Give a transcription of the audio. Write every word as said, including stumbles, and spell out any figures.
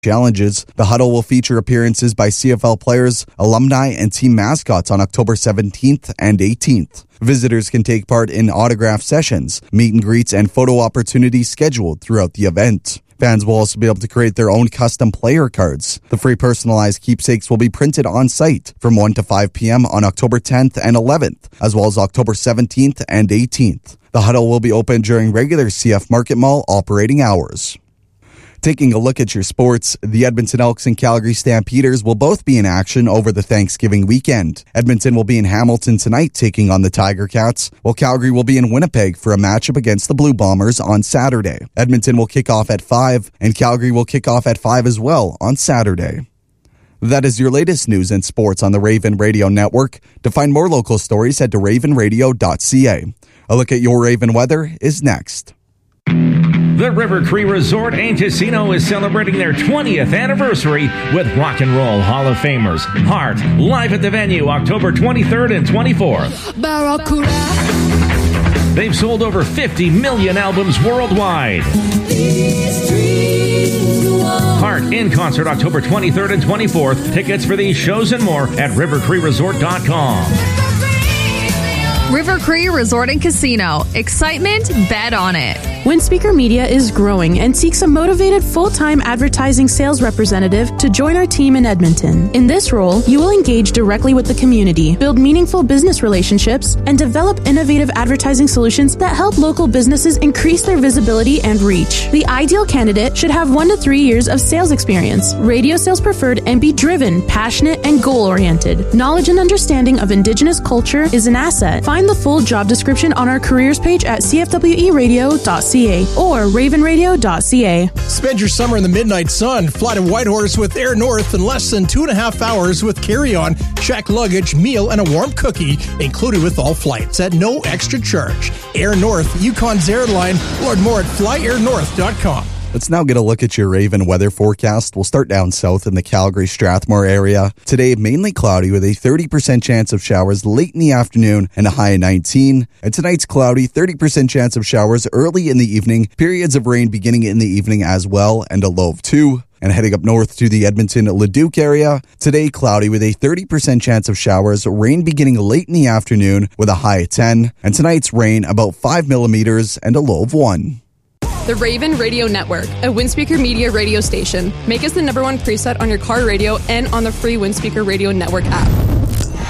challenges. The huddle will feature appearances by C F L players, alumni, and team mascots on October seventeenth and eighteenth. Visitors can take part in autograph sessions, meet and greets, and photo opportunities scheduled throughout the event. Fans will also be able to create their own custom player cards. The free personalized keepsakes will be printed on site from one to five p.m. on October tenth and eleventh, as well as October seventeenth and eighteenth. The huddle will be open during regular C F Market Mall operating hours. Taking a look at your sports, the Edmonton Elks and Calgary Stampeders will both be in action over the Thanksgiving weekend. Edmonton will be in Hamilton tonight taking on the Tiger Cats, while Calgary will be in Winnipeg for a matchup against the Blue Bombers on Saturday. Edmonton will kick off at five, and Calgary will kick off at five as well on Saturday. That is your latest news and sports on the Raven Radio Network. To find more local stories, head to raven radio dot c a. A look at your Raven weather is next. The River Cree Resort and Casino is celebrating their twentieth anniversary with Rock and Roll Hall of Famers Heart, live at the venue October twenty-third and twenty-fourth. Barracuda. They've sold over fifty million albums worldwide. Heart in concert October twenty-third and twenty-fourth. Tickets for these shows and more at river cree resort dot com. River Cree Resort and Casino. Excitement, bet on it. Windspeaker Media is growing and seeks a motivated full-time advertising sales representative to join our team in Edmonton. In this role, you will engage directly with the community, build meaningful business relationships, and develop innovative advertising solutions that help local businesses increase their visibility and reach. The ideal candidate should have one to three years of sales experience, radio sales preferred, and be driven, passionate, and goal-oriented. Knowledge and understanding of Indigenous culture is an asset. Find the full job description on our careers page at c f w e radio dot c a or raven radio dot c a. Spend your summer in the midnight sun. Fly to Whitehorse with Air North in less than two and a half hours with carry-on, check luggage, meal, and a warm cookie included with all flights at no extra charge. Air North, Yukon's airline. Learn more at fly air north dot com. Let's now get a look at your Raven weather forecast. We'll start down south in the Calgary-Strathmore area. Today, mainly cloudy with a thirty percent chance of showers late in the afternoon and a high of nineteen. And tonight's cloudy, thirty percent chance of showers early in the evening, periods of rain beginning in the evening as well, and a low of two. And heading up north to the Edmonton-Leduc area, today cloudy with a thirty percent chance of showers, rain beginning late in the afternoon with a high of ten. And tonight's rain about five millimeters and a low of one. The Raven Radio Network, a Windspeaker Media radio station. Make us the number one preset on your car radio and on the free Windspeaker Radio Network app.